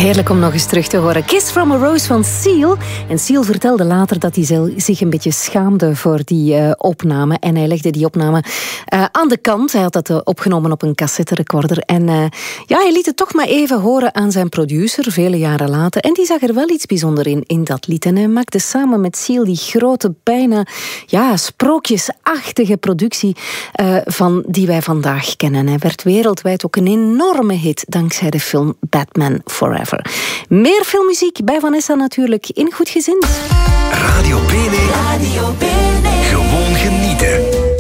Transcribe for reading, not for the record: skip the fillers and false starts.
Heerlijk om nog eens terug te horen. Kiss from a Rose van Seal. En Seal vertelde later dat hij zich een beetje schaamde voor die opname. En hij legde die opname aan de kant. Hij had dat opgenomen op een cassetterecorder. En hij liet het toch maar even horen aan zijn producer, vele jaren later. En die zag er wel iets bijzonders in dat lied. En hij maakte samen met Seal die grote, bijna sprookjesachtige productie van die wij vandaag kennen. Hij werd wereldwijd ook een enorme hit dankzij de film Batman Forever. Meer filmmuziek bij Vanessa natuurlijk in Goed Gezind. Radio Bene. Radio Bene. Gewoon genieten.